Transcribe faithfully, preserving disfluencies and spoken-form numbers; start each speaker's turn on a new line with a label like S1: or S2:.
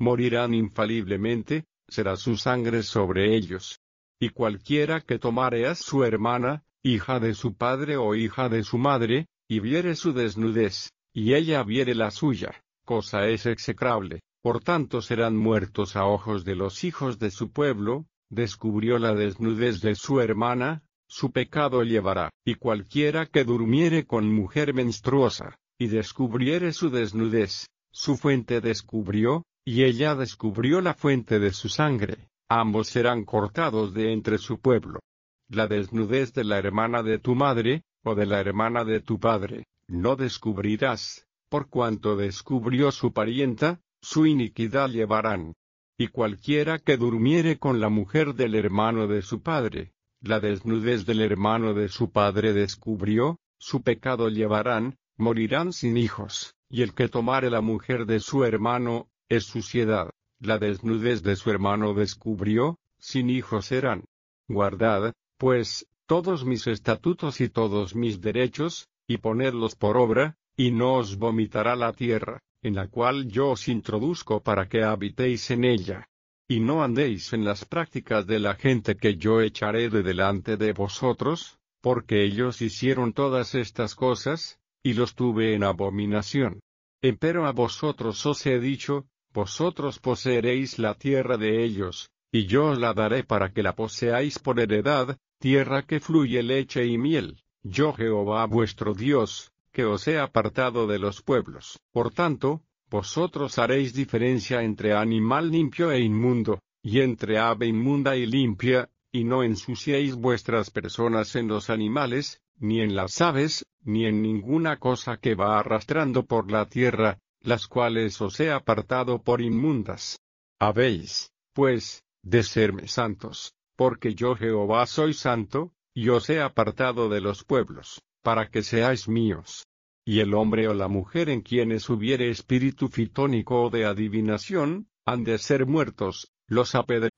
S1: morirán infaliblemente, será su sangre sobre ellos. Y cualquiera que tomare a su hermana, hija de su padre o hija de su madre, y viere su desnudez, y ella viere la suya, cosa es execrable, por tanto serán muertos a ojos de los hijos de su pueblo. Descubrió la desnudez de su hermana, su pecado llevará. Y cualquiera que durmiere con mujer menstruosa, y descubriere su desnudez, su fuente descubrió, y ella descubrió la fuente de su sangre, ambos serán cortados de entre su pueblo. La desnudez de la hermana de tu madre, o de la hermana de tu padre, no descubrirás, por cuanto descubrió su parienta, su iniquidad llevarán. Y cualquiera que durmiere con la mujer del hermano de su padre, la desnudez del hermano de su padre descubrió, su pecado llevarán, morirán sin hijos. Y el que tomare la mujer de su hermano, es suciedad, la desnudez de su hermano descubrió, sin hijos serán. Guardad, pues, todos mis estatutos y todos mis derechos, y ponedlos por obra, y no os vomitará la tierra, en la cual yo os introduzco para que habitéis en ella. Y no andéis en las prácticas de la gente que yo echaré de delante de vosotros, porque ellos hicieron todas estas cosas, y los tuve en abominación. Empero a vosotros os he dicho, vosotros poseeréis la tierra de ellos, y yo os la daré para que la poseáis por heredad, tierra que fluye leche y miel, yo Jehová vuestro Dios, que os he apartado de los pueblos. Por tanto, vosotros haréis diferencia entre animal limpio e inmundo, y entre ave inmunda y limpia, y no ensuciéis vuestras personas en los animales, ni en las aves, ni en ninguna cosa que va arrastrando por la tierra, las cuales os he apartado por inmundas. Habéis, pues, de serme santos, porque yo Jehová soy santo, y os he apartado de los pueblos, para que seáis míos. Y el hombre o la mujer en quienes hubiere espíritu fitónico o de adivinación, han de ser muertos, los apedrearé